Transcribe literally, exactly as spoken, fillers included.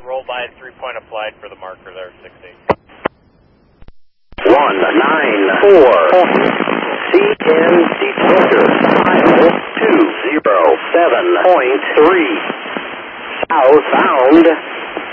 roll by three point applied for the marker there, six eight. one nine four. C N departure file two zero seven point three. Southbound